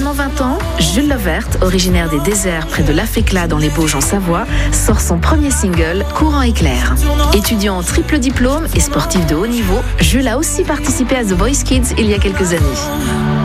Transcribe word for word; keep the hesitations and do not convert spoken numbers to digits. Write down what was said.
seulement vingt ans, Jules Levert, originaire des déserts près de La Fécla dans les Bauges en Savoie, sort son premier single, Courant éclair. Étudiant en triple diplôme et sportif de haut niveau, Jules a aussi participé à The Voice Kids il y a quelques années.